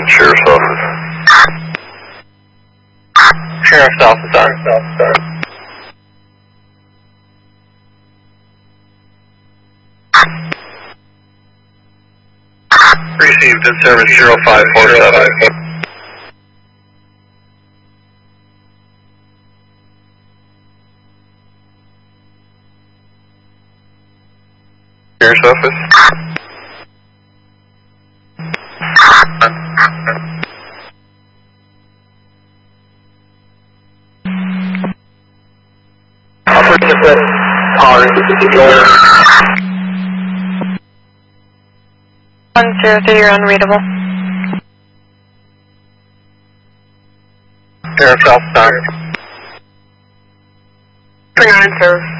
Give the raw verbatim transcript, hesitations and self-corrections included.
Sheriff's Office. Sheriff's Office, Sheriff's Office. Received in service zero five four seven. Sheriff's Office. Operator, car one zero three, you're unreadable. Sheriff's Office. three nine, serve.